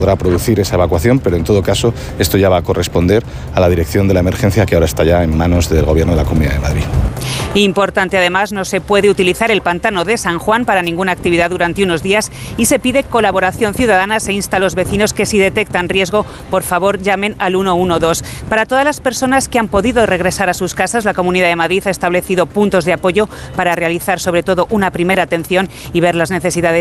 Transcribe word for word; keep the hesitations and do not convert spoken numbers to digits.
podrá producir esa evacuación, pero en todo caso esto ya va a corresponder a la dirección de la emergencia, que ahora está ya en manos del Gobierno de la Comunidad de Madrid. Importante además, no se puede utilizar el pantano de San Juan para ninguna actividad durante unos días y se pide colaboración ciudadana. Se insta a los vecinos que si detectan riesgo, por favor llamen al uno uno dos. Para todas las personas que han podido regresar a sus casas, la Comunidad de Madrid ha establecido puntos de apoyo para realizar sobre todo una primera atención y ver las necesidades